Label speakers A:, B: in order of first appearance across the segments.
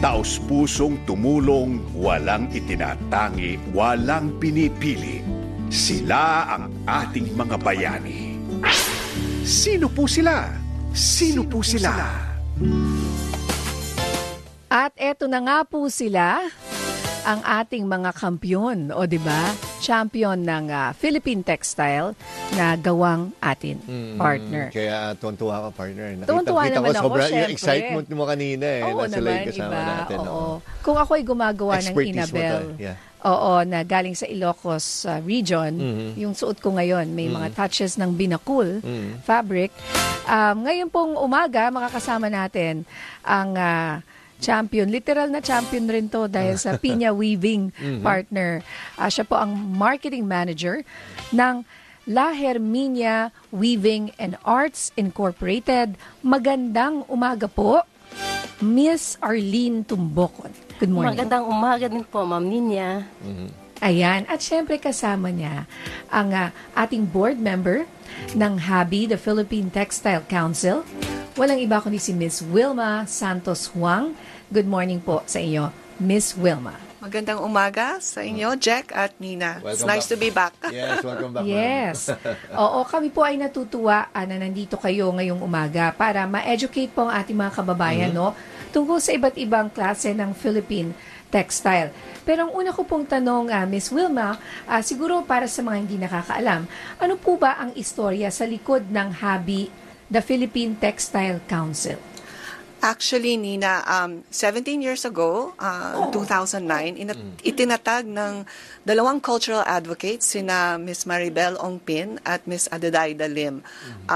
A: taos-pusong tumulong, walang itinatangi, walang pinipili. Sila ang ating mga bayani. Sino po sila? Sino po sila?
B: At eto na nga po sila, ang ating mga kampiyon, o di ba? Champion ng Philippine Textile na gawang atin partner.
C: Kaya tuwan-tuwa ka, partner.
B: Tuwan-tuwa naman ako,
C: sobrang
B: syempre.
C: yung excitement mo kanina
B: Oo
C: na sila
B: naman,
C: yung kasama
B: iba.
C: natin.
B: Oo. Kung ako'y gumagawa ng
C: Expertise mo
B: Inabel,
C: to, yeah.
B: oo, na galing sa Ilocos region, yung suot ko ngayon, may mga touches ng binakul fabric. Ngayon pong umaga, makakasama natin ang champion, literal na champion rin to dahil sa Pinya Weaving partner. Siya po ang marketing manager ng La Herminia Weaving and Arts Incorporated. Magandang umaga po, Miss Arlene Tumbokon. Good morning.
D: Magandang umaga din po, Ma'am Ninya.
B: Ayan. At syempre kasama niya ang ating board member ng HABI, the Philippine Textile Council. Walang iba kundi si Miss Wilma Santos Huang. Good morning po sa iyo, Miss Wilma.
E: Magandang umaga sa inyo, Jack at Nina. It's
C: Welcome
E: nice
C: back.
E: to be back.
C: Yes, welcome back.
B: Yes. Oo, kami po ay natutuwa na nandito kayo ngayong umaga para ma-educate po ang ating mga kababayan no, tungkol sa iba't ibang klase ng Philippine textile. Pero ang una ko pong tanong, Miss Wilma, siguro para sa mga hindi nakakaalam, ano po ba ang istorya sa likod ng HABI, the Philippine Textile Council?
E: Actually, Nina, 17 years ago, 2009, itinatag ng dalawang cultural advocates, sina Miss Maribel Ongpin at Miss Adelaida Lim.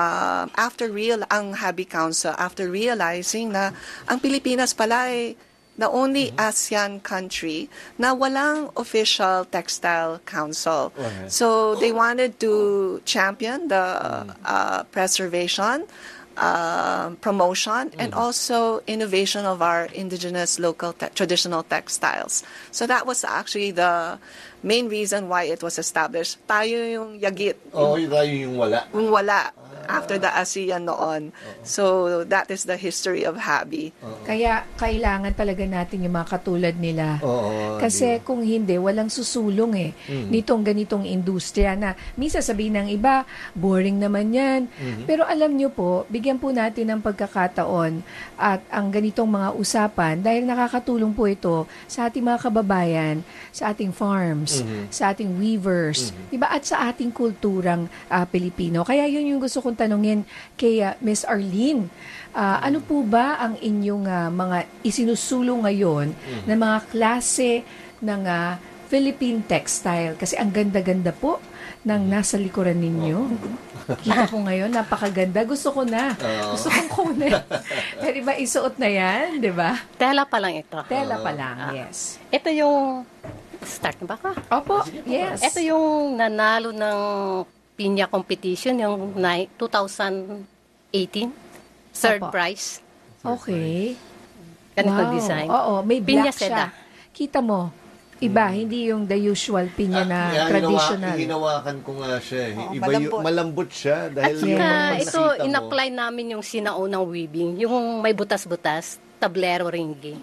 E: Ang HABI Council, after realizing na ang Pilipinas pala ay the only ASEAN country na walang official textile council. So they wanted to champion the preservation, promotion, and also innovation of our indigenous local traditional textiles. So that was actually the main reason why it was established. Tayo yung yagit.
C: Tayo yung wala.
E: Yung wala. After the ASEAN noon. So that is the history of HABI.
B: Kaya kailangan talaga natin yung mga katulad nila. Kasi kung hindi, walang susulong nitong ganitong industriya na minsan sabihin ng iba, boring naman yan. Pero alam nyo po, bigyan po natin ng pagkakataon at ang ganitong mga usapan dahil nakakatulong po ito sa ating mga kababayan, sa ating farms, sa ating weavers, diba? At sa ating kulturang Pilipino. Kaya yun yung gusto kong tanungin kay Miss Arlene. Ano po ba ang inyong mga isinusulong ngayon na mga klase ng Philippine textile? Kasi ang ganda-ganda po ng nasa likuran ninyo. Kita ko ngayon, napakaganda. Gusto ko na. Gusto kong kunin. Pwede ba isuot na yan? Diba?
D: Tela pa lang ito.
B: Tela pa lang, yes.
D: Ito yung... Start na ba ka?
B: Opo, yes.
D: Ito yung nanalo ng Pinya competition, yung 2018. Third
B: Opo.
D: prize.
B: Okay.
D: Ganito design.
B: Oo, may
D: Pinya
B: black siya.
D: seda.
B: Kita mo, iba, hindi yung the usual pinya na traditional.
C: Hinawakan ko nga siya. Iba
E: malambot.
C: yung malambot siya.
D: At
C: Dahil
D: saka,
C: yung
D: ito,
C: nakita mo.
D: in-apply namin yung sinaunang weaving. Yung may butas-butas, tablero ringi.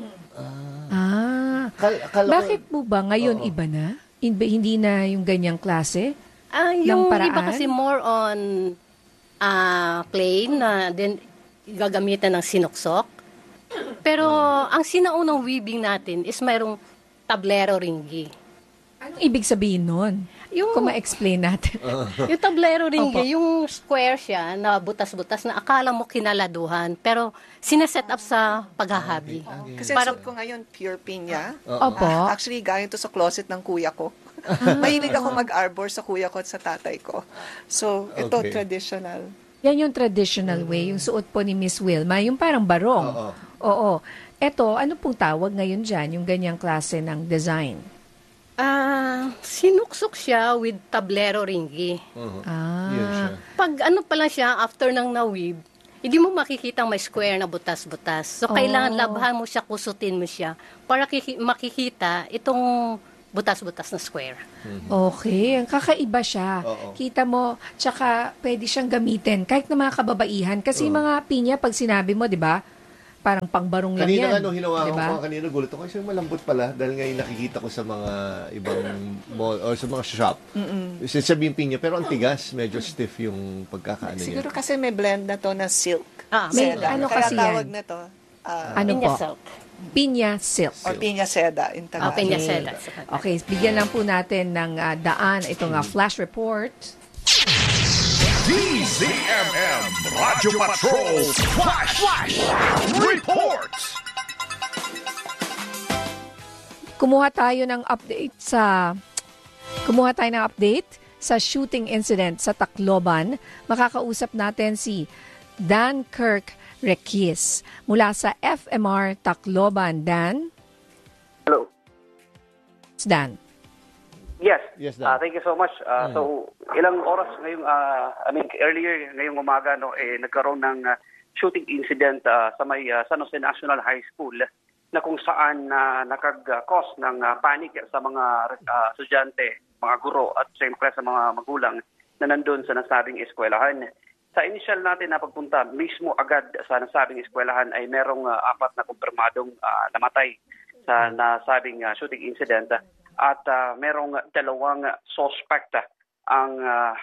B: Bakit po ba ngayon iba na? Hindi na yung ganyang klase?
D: Yung
B: paraan?
D: iba kasi more on plain na then gagamitan ng sinuksok. Pero ang sinaunang weaving natin is mayroong tablero ringi.
B: Anong ibig sabihin nun? Kung ma-explain natin.
D: Yung tablero
B: Opo.
D: ringi, yung square siya na butas-butas na akala mo kinaladuhan pero sineset up sa paghahabi.
E: Kasi suot ko ngayon pure pinya.
B: Opo.
E: Actually, galing to sa closet ng kuya ko. Mahilig ako mag-arbor sa kuya ko at sa tatay ko. So, ito
C: Okay.
E: traditional.
B: Yan yung traditional way, yung suot po ni Miss Wilma, yung parang barong. Oo. Eto, ano pong tawag ngayon dyan, yung ganyang klase ng design?
D: Sinuksok siya with tablero ringi.
C: Yun siya.
D: Pag ano pala siya, after nang na-weave, hindi mo makikita may square na butas-butas. So, kailangan labhan mo siya, kusutin mo siya para makikita itong butas-butas na square.
B: Okay, ang kakaiba siya. Kita mo, tsaka pwede siyang gamitin kahit na mga kababaihan. Kasi mga pinya, pag sinabi mo, di ba, parang pangbarong lang
C: Kanina
B: yan.
C: nga, nung hinawakan
B: diba?
C: ko kanina, gulat ako kasi malambot pala dahil ngayon nakikita ko sa mga ibang mall or sa mga shop. Sabihin pinya, pero ang tigas, medyo stiff yung pagkakaano niya.
E: Siguro kasi may blend na to na silk.
B: May
E: seda.
B: ano
E: Kaya
B: kasi
E: tawag
B: yan?
E: na to,
B: Ano
D: Pinya
B: po?
D: silk.
B: Pinya silk.
E: or pinya seda in Tagalog.
D: Pinya seda.
B: Okay, bigyan lang po natin ng daan itong flash report.
A: DZMM Radyo Patrol Flash Report.
B: Kumuha tayo ng update sa shooting incident sa Tacloban. Makakausap natin si Dan Kirk Requis mula sa FMR Tacloban. Dan?
F: Hello.
B: It's Dan.
F: Yes.
C: Yes, Dan.
F: Thank you so much. So, ilang oras ngayong, earlier ngayong umaga, nagkaroon ng shooting incident sa may San Jose National High School na kung saan nakag-cause ng panic sa mga estudyante, mga guro at siyempre sa mga magulang na nandun sa nasabing eskwelahan. Sa initial natin na pagpunta, mismo agad sa nasabing eskwelahan ay merong 4 na kumpirmadong namatay sa nasabing shooting incident. At merong 2 suspect ang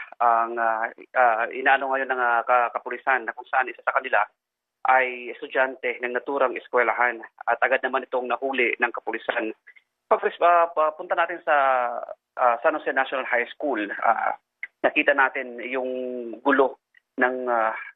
F: inaano ngayon ng kapulisan na kung saan isa sa kanila ay estudyante ng naturang eskwelahan at agad naman itong nahuli ng kapulisan. Punta natin sa San Jose National High School, nakita natin yung gulo ng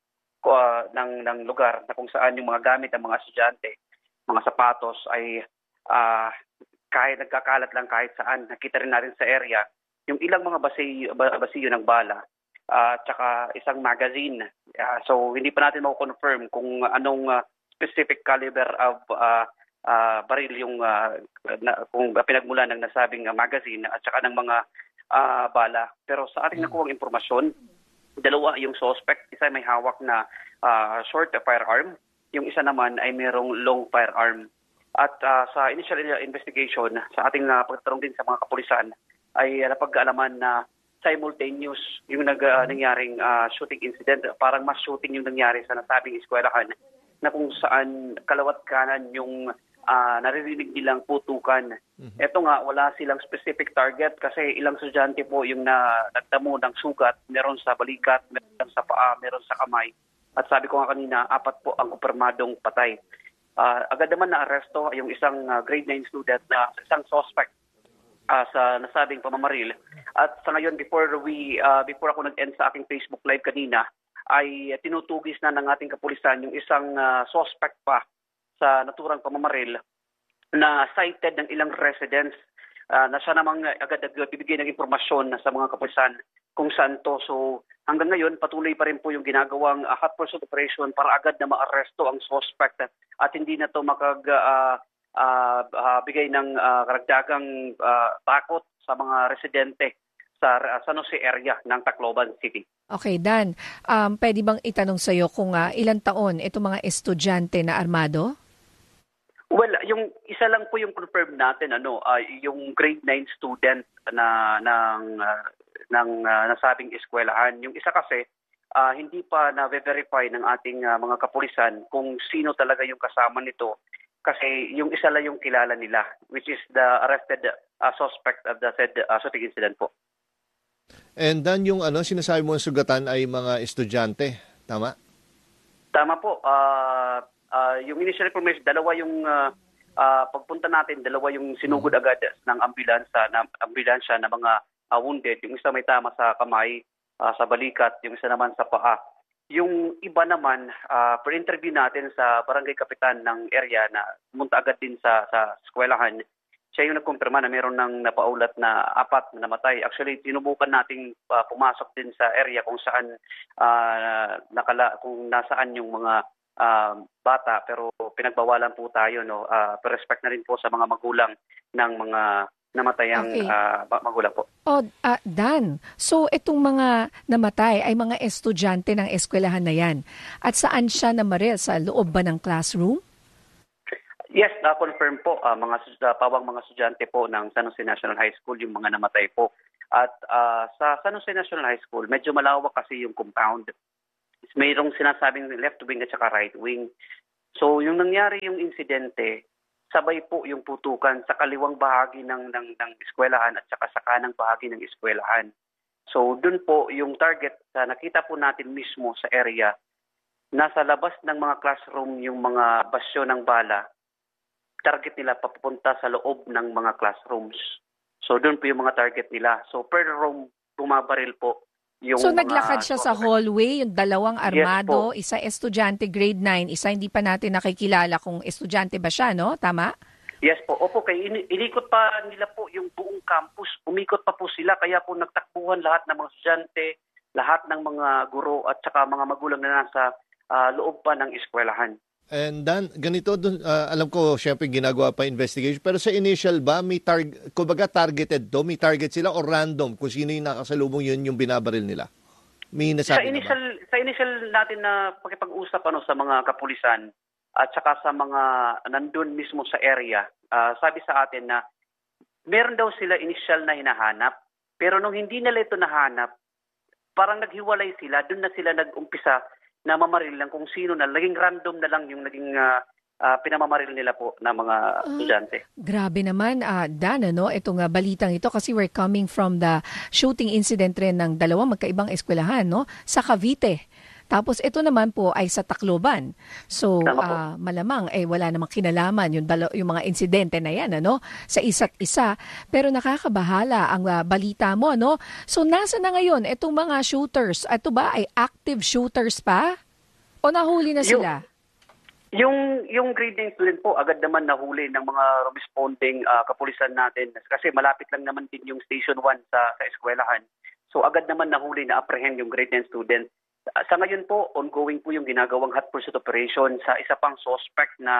F: lugar na kung saan yung mga gamit ng mga estudyante, mga sapatos ay kahit nagkakalat lang kahit saan. Nakita rin natin sa area yung ilang mga basiyo ng bala at saka isang magazine. So hindi pa natin ma-confirm kung anong specific caliber of baril yung kung pinagmulan ng nasabing magazine at saka ng mga bala. Pero sa ating nakuhang impormasyon, 2 yung suspect. Isa may hawak na short firearm. Yung isa naman ay merong long firearm. At sa initial investigation, sa ating pagtatanong din sa mga kapulisan, ay napag-aalaman na simultaneous yung nangyaring shooting incident. Parang mass shooting yung nangyari sa nasabing eskwelahan na kung saan kalawat kanan yung naririnig nilang putukan. Ito nga, wala silang specific target kasi ilang estudyante po yung nagtamo ng sugat. Meron sa balikat, meron sa paa, meron sa kamay. At sabi ko nga kanina, 4 po ang kumpirmadong patay. Agad naman na-aresto yung isang grade 9 student na isang suspect sa nasabing pamamaril. At sa ngayon, before ako nag-end sa aking Facebook Live kanina, ay tinutugis na ng ating kapulisan yung isang suspect pa sa naturang pamamaril na cited ng ilang residents na siya namang agad bibigay ng impormasyon sa mga kapulisan kung saan to. So hanggang ngayon, patuloy pa rin po yung ginagawang hot pursuit operation para agad na ma-aresto ang suspect at hindi na to bigay ng karagdagang takot sa mga residente sa San Jose area ng Tacloban City.
B: Okay, Dan. Pwede bang itanong sa iyo kung ilang taon itong mga estudyante na armado?
F: Well, yung isa lang po yung confirm natin, yung grade 9 student ng nasabing eskwelahan. Yung isa kasi, hindi pa na-verify ng ating mga kapulisan kung sino talaga yung kasama nito. Kasi yung isa lang yung kilala nila, which is the arrested suspect of the said shooting incident po.
C: And then yung sinasabi mo sugatan ay mga estudyante, tama?
F: Tama po. Yung initial information, 2 yung pagpunta natin, 2 yung sinugod agad ng ambulansya na mga wounded. Yung isa may tama sa kamay, sa balikat, yung isa naman sa paa. Yung iba naman, per interview natin sa barangay kapitan ng area na pumunta agad din sa eskwelahan, siya yung nagkumpirma na meron ng napaulat na 4 na namatay. Actually, tinubukan nating pumasok din sa area kung saan kung nasaan yung mga bata, pero pinagbawalan po tayo, pero respect na rin po sa mga magulang ng mga namatayang magulang po.
B: Dan, so itong mga namatay ay mga estudyante ng eskwelahan na yan. At saan siya namaril? Sa loob ba ng classroom?
F: Yes, confirm po. Pawang mga estudyante po ng San Jose National High School yung mga namatay po. At sa San Jose National High School, medyo malawak kasi yung compound. Mayroong sinasabing left wing at saka right wing. So yung nangyari yung insidente, sabay po yung putukan sa kaliwang bahagi ng eskwelahan at saka sa kanang bahagi ng eskwelahan. So dun po yung target sa nakita po natin mismo sa area, nasa labas ng mga classroom yung mga basyo ng bala, target nila papunta sa loob ng mga classrooms. So doon po yung mga target nila. So per room, bumabaril po yung
B: So
F: mga
B: naglakad siya sa hallway, yung dalawang armado,
F: Yes
B: isa estudyante grade 9, isa hindi pa natin nakikilala kung estudyante ba siya, no? Tama?
F: Yes po. Opo, kay inikot pa nila po yung buong campus. Umikot pa po sila, kaya po nagtakbuhan lahat ng mga estudyante, lahat ng mga guro at saka mga magulang na nasa loob pa ng eskwelahan.
C: And Dan, ganito, alam ko, syempre ginagawa pa investigation, pero sa initial ba, may kumbaga targeted to? May target sila o random kung sino yung nakasalubong yun yung binabaril nila? May nasabi na ba?
F: Sa initial natin na pakipag-usap sa mga kapulisan at saka sa mga nandun mismo sa area, sabi sa atin na meron daw sila initial na hinahanap, pero nung hindi nila ito nahanap, parang naghiwalay sila, dun na sila nag-umpisa na mamaril lang kung sino na, naging random na lang yung naging pinamamaril nila po na mga estudyante.
B: Grabe naman, Dan, ano, itong balitang ito kasi we're coming from the shooting incident rin ng dalawang magkaibang eskwelahan, no, sa Cavite. Tapos ito naman po ay sa Tacloban. So malamang wala namang kinalaman yung mga insidente na yan, ano, sa isa't isa. Pero nakakabahala ang balita mo, no? So nasa na ngayon itong mga shooters? Ito ba ay active shooters pa? O nahuli na sila?
F: Yung grade 9 student po, agad naman nahuli ng mga responding kapulisan natin. Kasi malapit lang naman din yung Station 1 sa eskwelahan. So agad naman nahuli na apprehend yung grade 9 student. Sa ngayon po, ongoing po yung ginagawang hot pursuit operation sa isa pang suspect na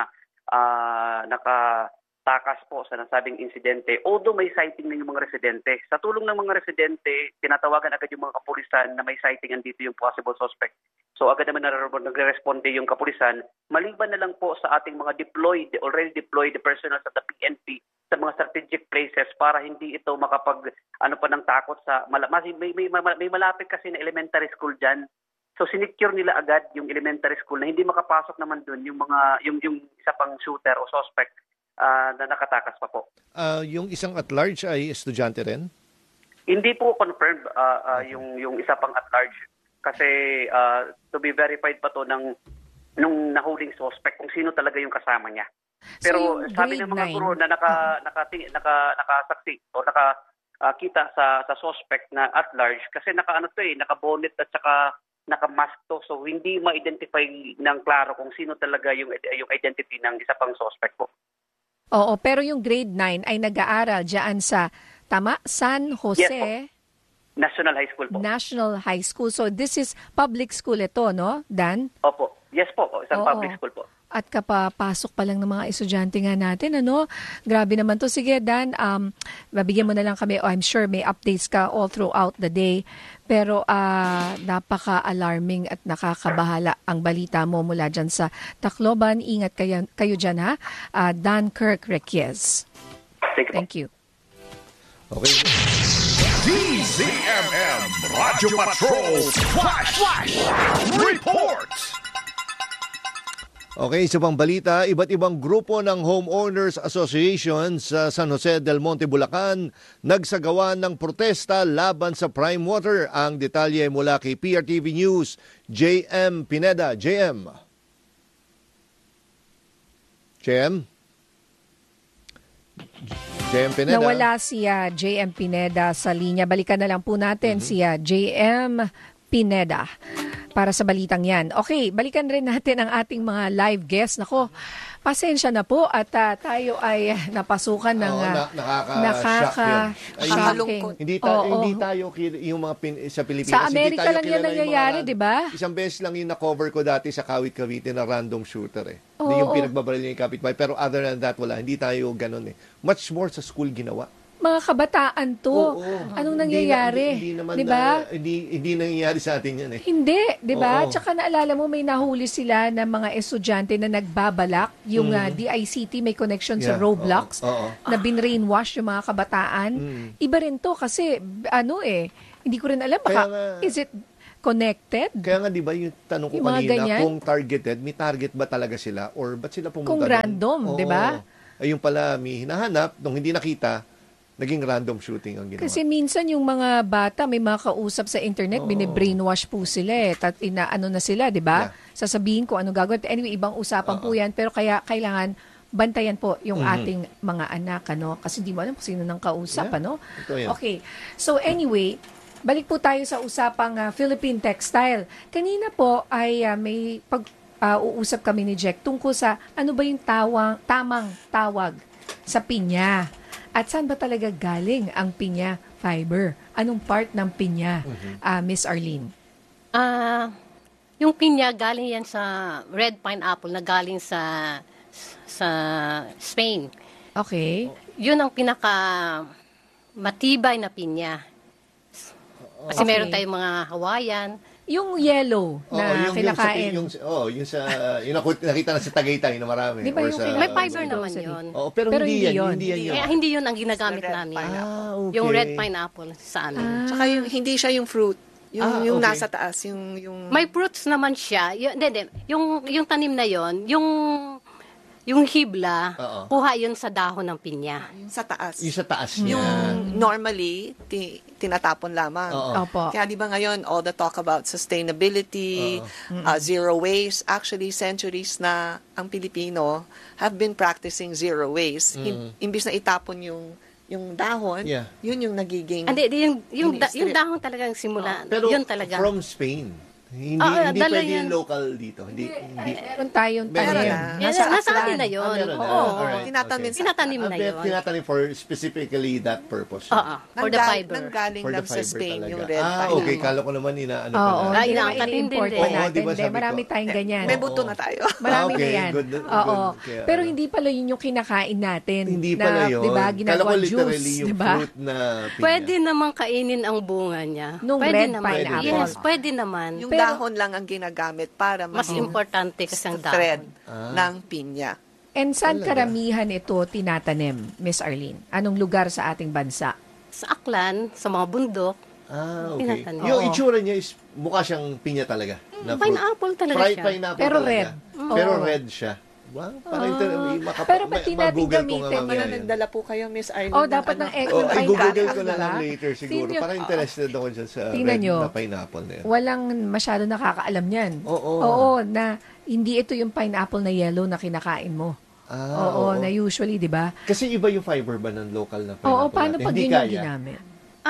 F: nakatakas po sa nasabing insidente. Although may sighting na yung mga residente. Sa tulong ng mga residente, tinatawagan agad yung mga kapulisan na may sighting andito yung possible suspect. So agad naman nagre-responde yung kapulisan. Maliban na lang po sa ating mga already deployed personnel sa PNP sa mga strategic places para hindi ito makapag pa ng takot sa may malapit kasi na elementary school diyan. So sinecure nila agad yung elementary school na hindi makapasok naman doon yung isa pang shooter o suspect na nakatakas pa po.
C: Yung isang at large ay estudyante rin?
F: Hindi po confirmed yung isa pang at large kasi to be verified pa to nung nahuling suspect kung sino talaga yung kasama niya. Pero
B: so
F: sabi ng mga guro na nakasaksi o nakakita sa suspect na at large kasi naka-bonnet at saka naka-mask to, so hindi ma-identify ng klaro kung sino talaga yung identity ng isa pang suspect po.
B: Oo, pero yung grade 9 ay nag-aaral dyan sa San Jose?
F: Yes, National High School po.
B: National High School. So this is public school ito, no, Dan?
F: Opo. Yes po, isang public school po.
B: At kapapasok pa lang ng mga estudyante nga natin, ano? Grabe naman to. Sige, Dan, mabigyan mo na lang kami. I'm sure may updates ka all throughout the day. Pero napaka-alarming at nakakabahala ang balita mo mula dyan sa Tacloban. Ingat kayo dyan, ha? Dan Kirk Requies. Thank you.
C: Okay.
A: DZMM Radyo Patrol Flash Report.
C: Okay, sa pang balita, iba't ibang grupo ng Homeowners Association sa San Jose del Monte, Bulacan nagsagawa ng protesta laban sa prime water. Ang detalye mula kay PRTV News, JM Pineda. JM Pineda.
B: Nawala si JM Pineda sa linya. Balikan na lang po natin si JM Pineda para sa balitang yan. Okay, balikan rin natin ang ating mga live guests. Nako, pasensya na po at tayo ay napasukan ng
C: nakaka-shocking. Hindi tayo yung mga sa Pilipinas.
B: Sa Amerika lang yan nangyayari, di ba?
C: Isang beses lang yung na-cover ko dati sa Kawit-Cavite na random shooter eh. Hindi yung pinagbabaril niya yung kapitbahay. Pero other than that, wala. Hindi tayo ganun eh. Much more sa school ginawa.
B: Mga kabataan to. Anong nangyayari?
C: Hindi naman,
B: diba?
C: Hindi nangyayari sa atin yan eh.
B: Hindi, di ba? Tsaka naalala mo, may nahuli sila ng mga estudyante na nagbabalak. Yung DICT may connection sa Roblox na binrainwash yung mga kabataan. Iba rin to kasi, hindi ko rin alam. Baka, is it connected.
C: Kaya nga, di ba, yung tanong ko
B: Yung mga
C: kanina,
B: ganyan?
C: kung targeted, may target ba talaga sila? Or ba't sila pumunta
B: Kung
C: doon?
B: random, di ba?
C: Ay, yung pala, may hinahanap, nung hindi nakita, naging random shooting ang ginawa.
B: Kasi minsan yung mga bata, may mga kausap sa internet, bine-brainwash po sila eh. Inaano na sila, di ba? Sasabihin ko ano gagawin. Anyway, ibang usapan po yan. Pero kaya kailangan bantayan po yung ating mga anak, ano? Kasi di mo alam kung sino nang kausap, ano?
C: Ito yan.
B: Okay. So anyway, balik po tayo sa usapang Philippine Textile. Kanina po ay may uusap kami ni Jack tungkol sa ano ba yung tamang tawag sa pinya. At saan ba talaga galing ang pinya fiber? Anong part ng pinya, Miss Arlene?
D: Yung pinya, galing yan sa red pineapple na galing sa Spain.
B: Okay.
D: Yun ang pinaka matibay na pinya. Kasi meron tayong mga Hawaiian.
B: Yung yellow na kinakain.
C: Yung nakita na sa Tagaytay na marami.
B: Di ba
C: or
B: yung
C: sa,
D: May fiber naman yun.
C: pero hindi yan.
D: Hindi yun ang ginagamit
E: Red
D: namin.
E: pineapple.
C: Okay.
D: Yung red pineapple sa amin.
E: Tsaka hindi siya yung fruit. Yung
C: okay.
E: nasa taas, yung
D: May fruits naman siya. Yung tanim na yon, yung hibla, kuha yun sa dahon ng pinya.
E: yung sa taas.
C: Yung sa taas niya.
E: Yung normally, tinatapon lamang.
B: Opo.
E: Kaya di ba ngayon, all the talk about sustainability, zero waste, actually centuries na ang Pilipino have been practicing zero waste. Imbis na itapon yung dahon, yun yung nagiging...
D: Yung dahon talagang simula.
C: Pero
D: yun talaga.
C: from Spain. Hindi
D: dala
C: pwede
D: yan.
C: yung local dito. Hindi.
B: Meron tayong
C: Meron
B: tanim.
C: na.
D: Nasa atin na yun.
C: Meron na.
D: Oo.
C: Alright.
D: Tinatanim na yun.
C: Tinatanim for specifically that purpose.
D: For the fiber.
E: Nanggaling
C: For the
E: lang sa
C: fiber
E: Spain
C: talaga.
E: yung red
C: Okay. Kala ko naman inaano
B: Oo.
C: pala.
D: inaangkat din
B: import
D: din.
B: pa
C: Oo,
B: natin.
C: di ba sabi ko?
B: Marami tayong ganyan.
E: May buto na tayo.
B: Marami
C: Okay,
B: na yan.
C: good.
B: Oo.
C: Kaya,
B: Pero hindi pala yun yung kinakain natin.
C: Hindi pala yun.
B: Di ba?
C: Kala
B: Ginagawa
C: ko literally
B: juice.
C: yung
B: Di ba?
C: fruit na pinya.
D: Pwede namang kainin ang bunga niya.
B: Nung
D: pwede
B: red
D: naman.
B: pineapple.
D: Yes, pwede naman.
E: Yung
B: Pero-
E: dahon lang ang ginagamit para
D: Mas
E: maging
D: importante kasi ang
E: thread
D: dahon.
E: ng pinya.
B: And saan karamihan ito tinatanim, Miss Arlene? Anong lugar sa ating bansa?
D: Sa aklan, sa mga bundok,
C: Okay.
D: Tinatanim.
C: Yung
B: Oo.
C: itsura niya is mukha siyang pinya talaga. Na fruit.
D: pineapple talaga
C: Fried
D: siya.
C: pineapple
B: Pero
C: talaga.
B: red.
C: Pero
B: Oo.
C: red siya. Wow, parang
B: Pero pati natin
C: mag-google ko nga
B: gamitin
C: mamaya
E: Para
C: yan.
E: nagdala po kayo, Miss Arlene.
B: Oh,
E: ng
B: dapat ng
E: ano.
B: eco
C: I-google ko na
B: diba?
C: lang later siguro.
B: Tingnan-
C: Parang interested ako dyan sa
B: Tingnan
C: red
B: nyo.
C: na pineapple na yan.
B: Walang masyado nakakaalam yan.
C: Oo.
B: Na hindi ito yung pineapple na yellow na kinakain mo. Oo, na usually, di ba?
C: Kasi iba yung fiber ba ng local na pineapple
B: Oo, paano
C: natin?
B: pag
C: Hindi
B: yun yung
C: kaya.
B: ginamit?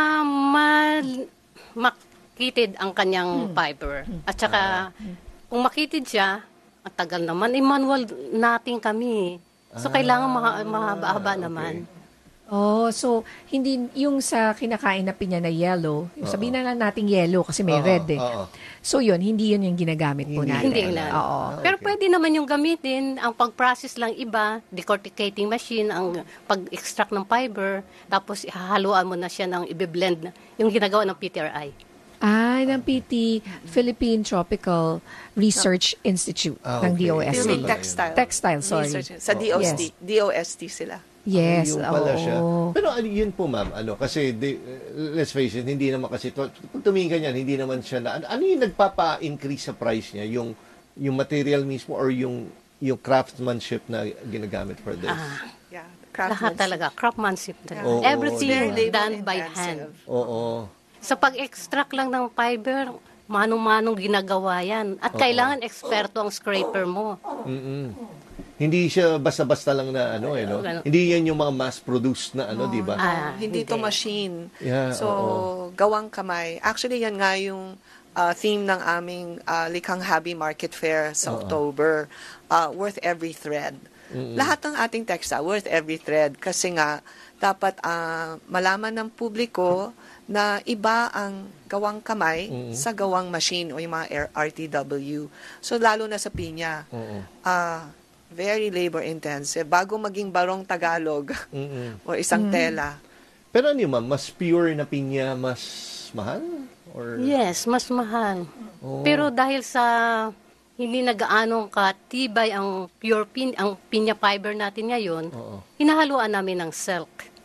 D: Makitid ang kanyang fiber. At saka, kung makitid siya, ang tagal naman, manual natin kami. So, kailangan mahaba-haba naman.
B: Oh, so hindi yung sa kinakain na pinya na yellow, yung sabihin na lang nating yellow kasi may red eh.
C: Oo.
B: So yun, hindi yun yung ginagamit po natin.
D: Hindi na.
B: Oo.
D: Pero pwede naman yung gamitin. Ang pag-process lang iba, decorticating machine, ang pag-extract ng fiber, tapos ihahaluan mo na siya ng i-blend, yung ginagawa ng PTRI.
B: Ng PT, Philippine Tropical Research Institute ng
C: Okay.
B: DOST.
E: Philippine Textile.
B: Textile, sorry.
E: Research. Sa DOST.
B: Yes.
E: DOST sila.
B: Yes,
C: Yung pala
B: oo.
C: siya. Pero yun po ma'am, kasi let's face it, hindi naman kasi, pag tumingin yan, hindi naman siya na, ano yung nagpapa-increase sa price niya? Yung material mismo or yung craftsmanship na ginagamit for this?
E: Yeah.
D: Lahat talaga, craftsmanship.
C: Oo,
D: Everything
E: Very
D: done by
E: labor-intensive.
D: hand.
C: Oo.
D: Sa pag-extract lang ng fiber, manong-manong ginagawa yan. At kailangan eksperto ang scraper mo.
C: Hindi siya basta-basta lang na no?
D: Ganun.
C: Hindi yan yung mga mass-produced na di ba?
E: Hindi to machine.
C: Yeah,
E: So, gawang kamay. Actually, yan nga yung theme ng aming Likhang Habi Market Fair sa October. Worth every thread. Lahat ng ating textile, worth every thread. Kasi nga, dapat malaman ng publiko na iba ang gawang kamay sa gawang machine o yung mga RTW. So, lalo na sa pinya. Very labor-intensive. Bago maging barong Tagalog o isang tela.
C: Pero ano yun, ma'am? Mas pure na pinya, mas mahal? Or...
D: Yes, mas mahal. Pero dahil sa hindi nagaanong katibay ang ang pinya fiber natin ngayon, hinahaluan namin ng silk.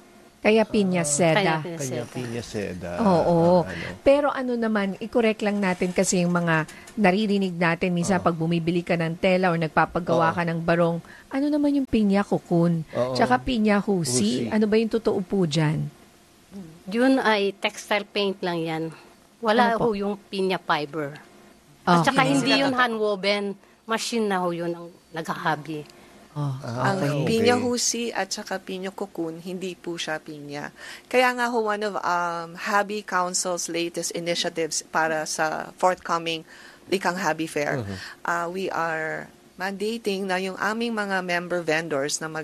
B: Kaya pinya seda.
C: Kanya pinya seda.
B: Oo. Pero ano naman, i-correct lang natin kasi yung mga naririnig natin minsan pag bumibili ka ng tela or nagpapagawa ka ng barong, ano naman yung pinya cocoon? Tsaka pinya husi. Ano ba yung totoo po dyan?
D: Yun ay textile paint lang yan. Wala
B: Ano po?
D: ho yung pinya fiber. At saka hindi yun handwoven. Machine na ho yun ang naghahabi.
E: Ang pinya husi at saka pinya cocoon, hindi po siya pinya. Kaya nga ho, one of Habi Council's latest initiatives para sa forthcoming Likang Habi Fair, we are mandating na yung aming mga member vendors na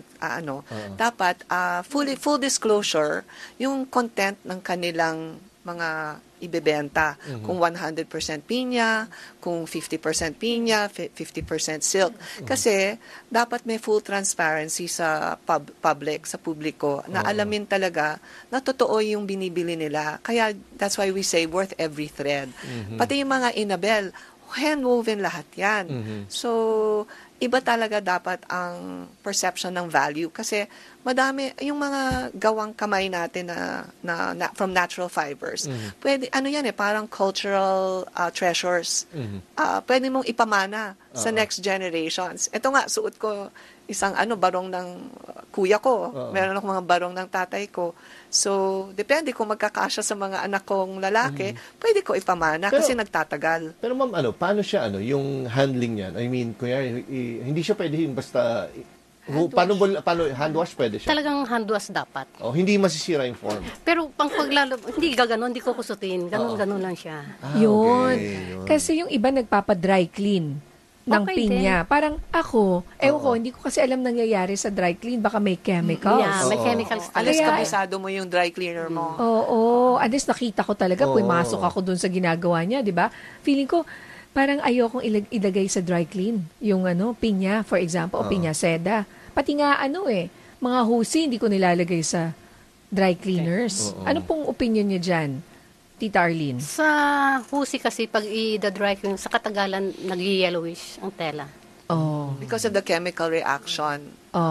E: dapat full disclosure yung content ng kanilang mga ibebenta. Kung 100% pinya, kung 50% pinya, 50% silk. Kasi dapat may full transparency sa public, sa publiko, na alamin talaga na totoo yung binibili nila. Kaya that's why we say worth every thread. Pati yung mga inabel, handwoven lahat yan. So, iba talaga dapat ang perception ng value kasi madami yung mga gawang kamay natin na from natural fibers. Pwede parang cultural treasures. Pwede mong ipamana sa next generations. Ito nga suot ko isang barong ng kuya ko. Meron akong mga barong ng tatay ko. So, depende kung magkakasya sa mga anak kong lalaki, pwede ko ipamana kasi nagtatagal.
C: Pero ma'am, paano siya, yung handling niyan? I mean, kuya, hindi siya pwede yung basta, paano hand wash pwede siya?
D: Talagang hand wash dapat.
C: Hindi masisira yung form.
D: Pero pang hindi gaganon, hindi ko kusutin. Ganon lang siya.
B: Yun.
C: Yun.
B: Kasi yung iba nagpapa-dry clean ng
D: Okay
B: pinya. Parang ako, hindi ko kasi alam nangyayari sa dry clean. Baka may chemicals.
D: Yeah, may chemicals
E: Alas
D: talaga.
E: kabisado mo yung dry cleaner mo.
B: Oo. Alis nakita ko talaga. Pumasok ako dun sa ginagawa niya, di ba? Feeling ko, parang ayokong ilagay sa dry clean. Yung pinya, for example, o pinya seda. Pati nga mga husi, hindi ko nilalagay sa dry cleaners. Ano pong opinion niyo dyan, Tita Arlene?
D: Sa husi kasi, pag i-dry clean, sa katagalan, nag-yellowish ang tela.
E: Because of the chemical reaction.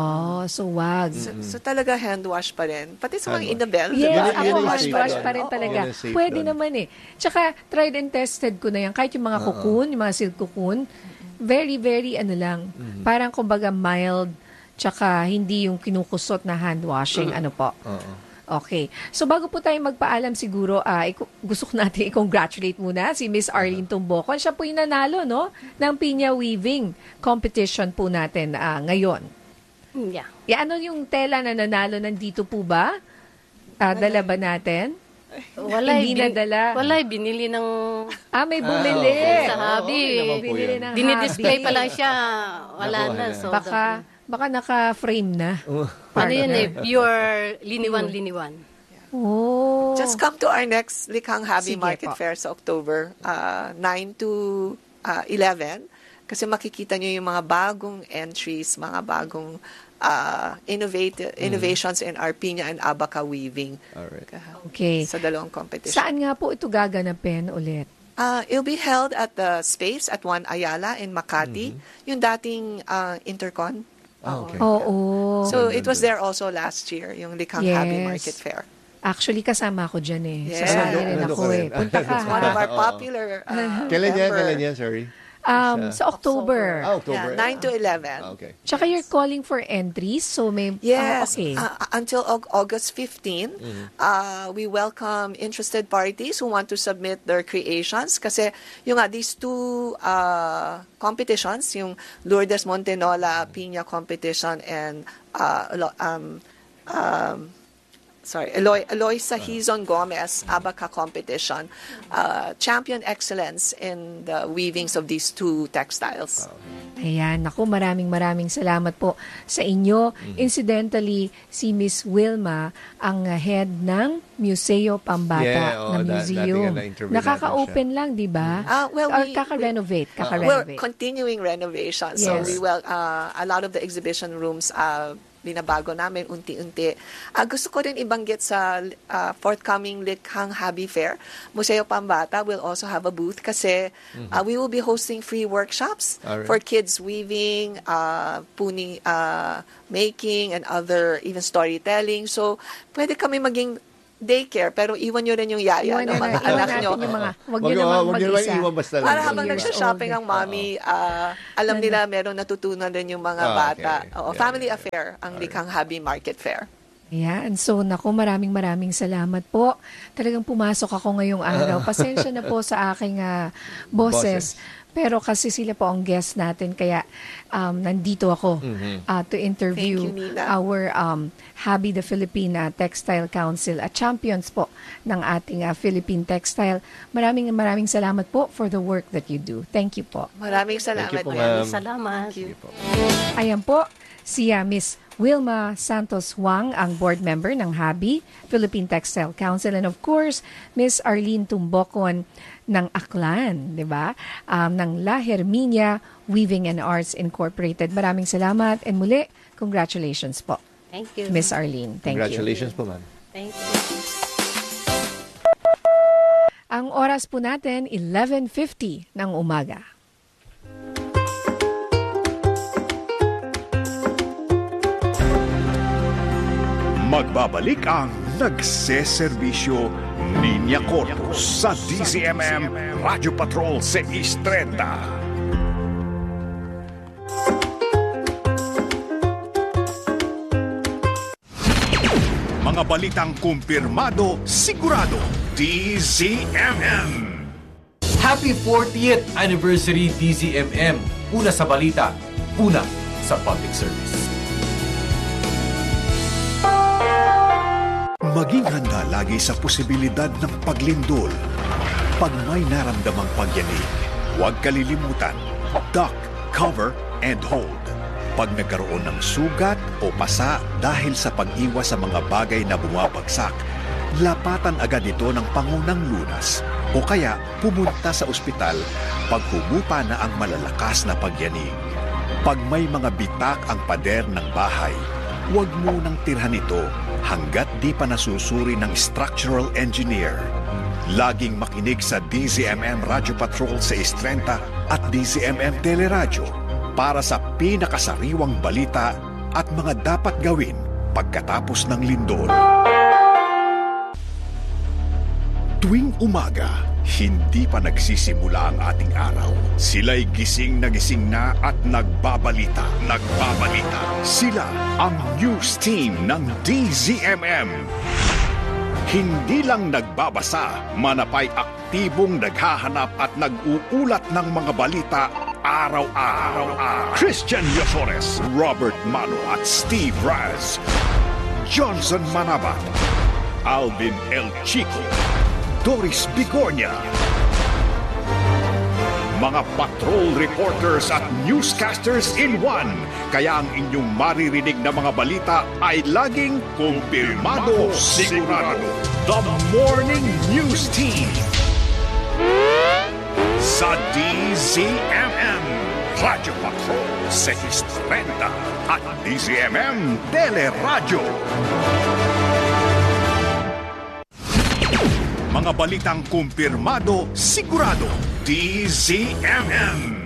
B: So wag.
E: So talaga hand wash pa rin. Pati sa mga
C: Hand
E: inabel.
B: Yes,
C: Yun
B: ako
C: yung
B: hand
C: safe
B: wash
C: doon.
B: pa rin talaga.
C: Yun ang safe
B: Pwede
C: doon.
B: naman Tsaka, tried and tested ko na yan. Kahit yung mga cocoon, yung mga silk cocoon, very, very parang kumbaga mild, tsaka hindi yung kinukusot na hand washing. Okay. So, bago po tayo magpaalam siguro, gusto ko natin i-congratulate muna si Miss Arlene Tumbocon. Siya po yung nanalo, ng Pinya Weaving competition po natin ngayon.
D: Yeah.
B: Ano yung tela na nanalo nandito po ba? Dala ba natin? Hindi nadala.
D: Walay, binili ng
B: May bumili.
D: sa hobby.
B: Binili ng
D: Dinidisplay
B: hobby.
D: pa lang siya. Wala na. So,
B: Baka naka-frame na.
D: ano yun pure liniwan.
B: Oh.
E: Just come to our next Likhang Habi
B: Sige
E: Market
B: po.
E: Fair sa October 9 to 11 kasi makikita nyo yung mga bagong entries, mga bagong innovations in our pinya and abaca weaving.
C: Alright.
B: Okay.
E: Sa dalawang competition.
B: Saan nga po ito gaganapin ulit?
E: It'll be held at the space at Juan Ayala in Makati, yung dating Intercon.
C: Okay.
B: Oo.
E: So it was there also last year, yung Likhang Habi
B: Yes.
E: Market Fair.
B: Actually, kasama ako dyan
E: Yes.
B: Sasali rin
C: Ano
B: ako
C: ka rin?
B: Punta ka.
E: One of our popular
C: Kailan yan, sorry?
B: Sa October.
C: October.
E: 9 to 11.
C: Okay.
B: Tsaka you're calling for entries, so may...
E: Yes.
B: Okay.
E: Until August 15, we welcome interested parties who want to submit their creations. Kasi yung these two competitions, yung Lourdes Montenola Piña competition and Eloisa Hizon Gomez Abaca competition, champion excellence in the weavings of these two textiles.
B: Ayan, naku, maraming salamat po sa inyo. Incidentally, si Miss Wilma ang head ng Museo Pambata na museum. Nakaka-open lang, di ba?
E: Well,
B: or kaka-renovate.
E: We're continuing renovation. So
B: Yes.
E: a lot of the exhibition rooms binabago namin unti-unti. Gusto ko rin ibanggit sa forthcoming Likhang Hobby Fair, Museo Pambata will also have a booth kasi we will be hosting free workshops for kids weaving, puni making, and other even storytelling. So, pwede kami maging daycare, pero iwan nyo rin yung yaya ng mga anak nyo.
B: Huwag nyo naman mag-isa.
E: Para habang nagsha-shopping ang mommy, alam nila meron natutunan rin yung mga bata. Family affair ang Likhang Hobby Market Fair.
B: Ayan. So, naku, maraming salamat po. Talagang pumasok ako ngayong araw. Pasensya na po sa aking boses. Pero kasi sila po ang guest natin, kaya nandito ako to interview our Hobby the Philippine Textile Council at champions po ng ating Philippine Textile. Maraming salamat po for the work that you do. Thank you po.
E: Maraming salamat.
D: Maraming salamat.
B: Ayan po, si Miss Wilma Santos Wang, ang board member ng Hobby, Philippine Textile Council, and of course, Miss Arlene Tumbocon ng Aklan, di ba? Ng La Herminia Weaving and Arts Incorporated. Maraming salamat and muli, congratulations po.
D: Thank you.
B: Miss Arlene, thank
C: Congratulations po, ma'am.
D: Thank you.
B: Ang oras po natin, 11:50 ng umaga.
A: Magbabalik ang nagseserbisyo Linya Corpus sa DZMM Radyo Patrol 630. Mga balitang kumpirmado, sigurado, DZMM.
G: Happy 40th Anniversary DZMM. Una sa balita, una sa public service.
A: Maging handa lagi sa posibilidad ng paglindol. Pag may naramdamang pagyanig, huwag kalilimutan, duck, cover, and hold. Pag nagkaroon ng sugat o pasa dahil sa pag-iwas sa mga bagay na bumabagsak, lapatan agad ito ng pangunang lunas o kaya pumunta sa ospital pag humupa na ang malalakas na pagyanig. Pag may mga bitak ang pader ng bahay, huwag munang tirhan ito hanggat di pa nasusuri ng structural engineer. Laging makinig sa DZMM Radyo Patrol 630 at DZMM Teleradyo para sa pinakasariwang balita at mga dapat gawin pagkatapos ng lindol. Tuwing umaga, hindi pa nagsisimula ang ating araw. Sila'y gising na at nagbabalita. Sila ang news team ng DZMM. Hindi lang nagbabasa, manapay aktibong naghahanap at nag-uulat ng mga balita araw-araw. Christian Yosores, Robert Mano at Steve Raz, Johnson Manabat, Alvin El Chico, Doris Bigornia. Mga patrol reporters at newscasters in one. Kaya ang inyong maririnig na mga balita ay laging kumpirmado, sigurado. The Morning News Team sa DZMM Radyo Patrol 630 at DZMM Teleradyo. Mga balitang kumpirmado, sigurado, DZMM.